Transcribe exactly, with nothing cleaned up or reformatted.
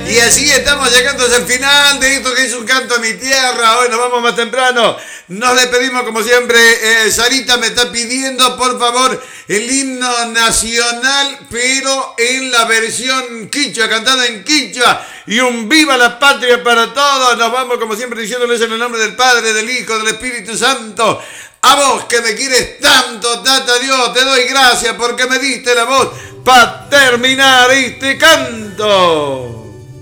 Y así estamos llegando al final de esto que es Un Canto a Mi Tierra. Hoy nos vamos más temprano. Nos despedimos como siempre. Eh, Sarita me está pidiendo, por favor, el himno nacional, pero en la versión quichua, cantada en quichua. Y un viva la patria para todos. Nos vamos como siempre diciéndoles en el nombre del Padre, del Hijo, del Espíritu Santo. A vos que me quieres tanto, Tata Dios, te doy gracias porque me diste la voz para terminar este canto.